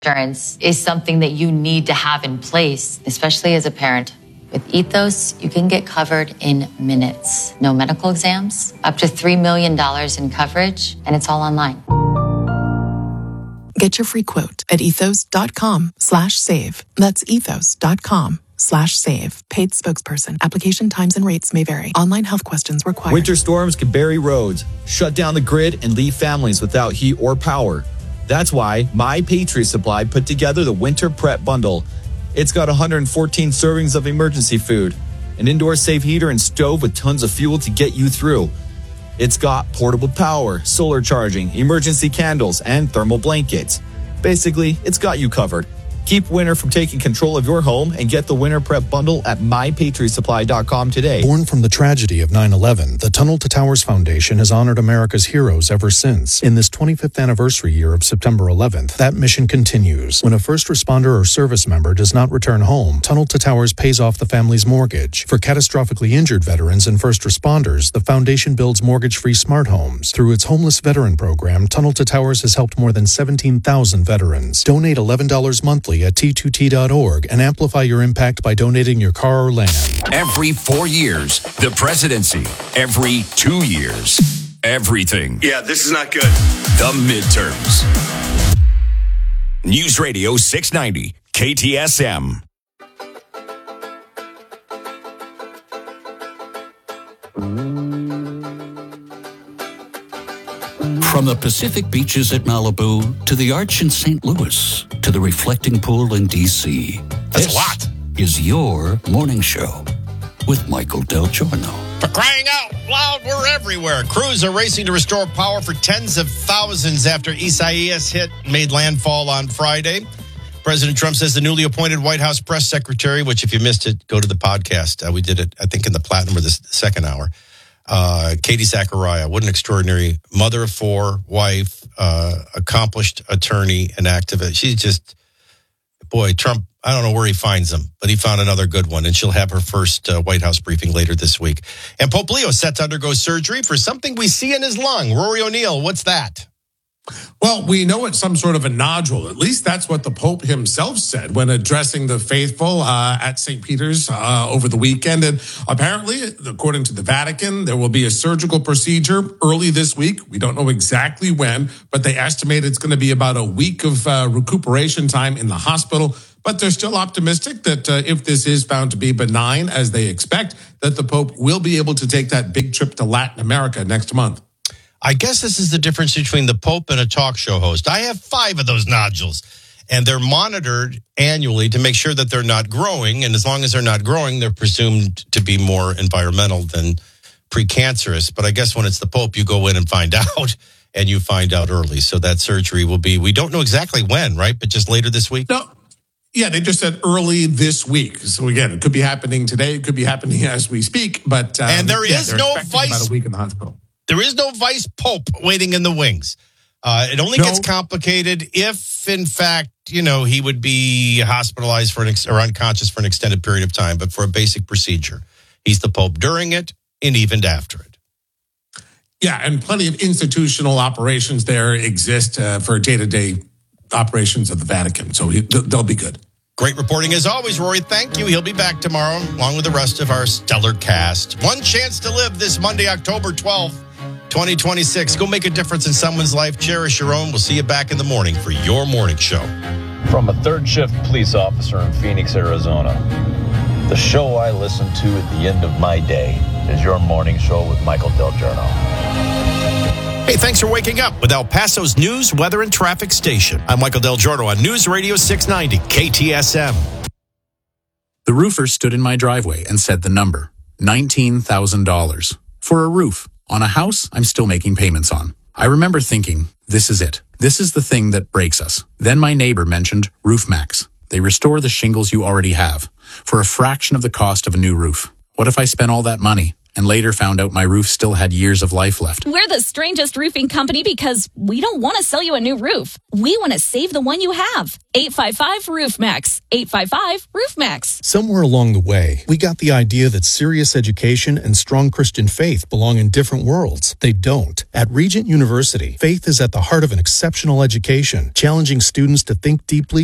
Insurance is something that you need to have in place, especially as a parent. With Ethos, you can get covered in minutes. No medical exams, up to $3 million in coverage, and it's all online. Get your free quote at ethos.com/save. That's ethos.com/save. Paid spokesperson. Application times and rates may vary. Online health questions required. Winter storms can bury roads, shut down the grid, and leave families without heat or power. That's why My Patriot Supply put together the Winter Prep Bundle. It's got 114 servings of emergency food, an indoor safe heater and stove with tons of fuel to get you through. It's got portable power, solar charging, emergency candles, and thermal blankets. Basically, it's got you covered. Keep winter from taking control of your home and get the Winter Prep Bundle at MyPatriotSupply.com today. Born from the tragedy of 9/11, the Tunnel to Towers Foundation has honored America's heroes ever since. In this 25th anniversary year of September 11th, that mission continues. When a first responder or service member does not return home, Tunnel to Towers pays off the family's mortgage. For catastrophically injured veterans and first responders, the foundation builds mortgage-free smart homes. Through its homeless veteran program, Tunnel to Towers has helped more than 17,000 veterans. Donate $11 monthly at T2T.org and amplify your impact by donating your car or land. Every 4 years, the presidency. Every 2 years, everything. Yeah, this is not good. The midterms. News Radio 690, KTSM. From the Pacific beaches at Malibu to the Arch in St. Louis to the reflecting pool in D.C. That's a lot. Is your morning show with Michael Del Giorno. For crying out loud, we're everywhere. Crews are racing to restore power for tens of thousands after Isaias made landfall on Friday. President Trump says the newly appointed White House press secretary, which if you missed it, go to the podcast. We did it, I think, in the Platinum or the second hour. Katie Zachariah, what an extraordinary mother of four, wife, accomplished attorney and activist. She's just, boy, Trump, I don't know where he finds them, but he found another good one, and she'll have her first White House briefing later this week. And Pope Leo set to undergo surgery for something we see in his lung. Rory O'Neill, what's that? Well, we know it's some sort of a nodule. At least that's what the Pope himself said when addressing the faithful at St. Peter's over the weekend. And apparently, according to the Vatican, there will be a surgical procedure early this week. We don't know exactly when, but they estimate it's going to be about a week of recuperation time in the hospital. But they're still optimistic that if this is found to be benign, as they expect, that the Pope will be able to take that big trip to Latin America next month. I guess this is the difference between the Pope and a talk show host. I have 5 of those nodules, and they're monitored annually to make sure that they're not growing. And as long as they're not growing, they're presumed to be more environmental than precancerous. But I guess when it's the Pope, you go in and find out, and you find out early. So that surgery will be, we don't know exactly when, right? But just later this week? No. Yeah, they just said early this week. So again, it could be happening today. It could be happening as we speak. But and there is no vice. About a week in the hospital. There is no vice pope waiting in the wings. It only gets complicated if, in fact, he would be hospitalized for or unconscious for an extended period of time. But for a basic procedure, he's the Pope during it and even after it. Yeah, and plenty of institutional operations there exist for day-to-day operations of the Vatican. So they'll be good. Great reporting as always, Rory. Thank you. He'll be back tomorrow along with the rest of our stellar cast. One chance to live this Monday, October 12th. 2026. Go make a difference in someone's life. Cherish your own. We'll see you back in the morning for your morning show. From a third shift police officer in Phoenix, Arizona, the show I listen to at the end of my day is your morning show with Michael Del Giorno. Hey, thanks for waking up with El Paso's news, weather, and traffic station. I'm Michael Del Giorno on News Radio 690 KTSM. The roofer stood in my driveway and said the number, $19,000 for a roof. On a house I'm still making payments on. I remember thinking, this is it. This is the thing that breaks us. Then my neighbor mentioned RoofMax. They restore the shingles you already have for a fraction of the cost of a new roof. What if I spent all that money and later found out my roof still had years of life left. We're the strangest roofing company because we don't want to sell you a new roof. We want to save the one you have. 855-ROOF-MAX. 855-ROOF-MAX. Somewhere along the way, we got the idea that serious education and strong Christian faith belong in different worlds. They don't. At Regent University, faith is at the heart of an exceptional education, challenging students to think deeply